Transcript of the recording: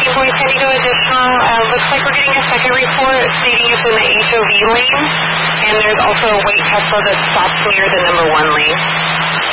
Boy San Diego additional. Looks like we're getting a second report stating it's in the HOV lane, and there's also a white Tesla that stops near the number 1 lane.